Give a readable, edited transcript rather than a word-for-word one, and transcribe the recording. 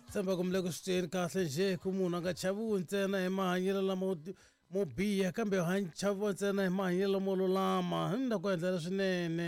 Samba kumleko steni kahle nje kumunhu a nga chaviwi ntsena hi mahanyelo lamo mo biha kambe chaviwa ntsena hi mahanyelo mo lulama ni na ku endla swinene.